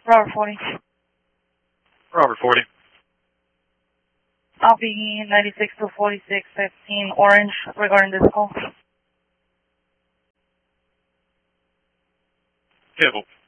Robert 40. Robert 40. I'll be 96 to 4615 Orange regarding this call. Cable.